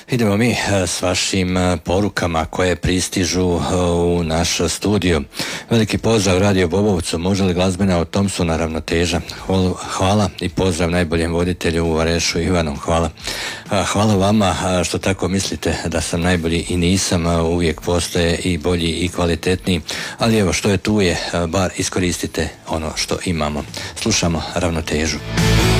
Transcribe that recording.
Idemo mi s vašim porukama koje pristižu u naš studio. Veliki pozdrav Radio Bobovcu, može li glazbena od Thompsona ravnoteža? Hvala i pozdrav najboljem voditelju u Varešu Ivanu, hvala. Hvala vama što tako mislite da sam najbolji i nisam, uvijek postoje i bolji i kvalitetniji, ali evo što je tu je, bar iskoristite ono što imamo. Slušamo ravnotežu.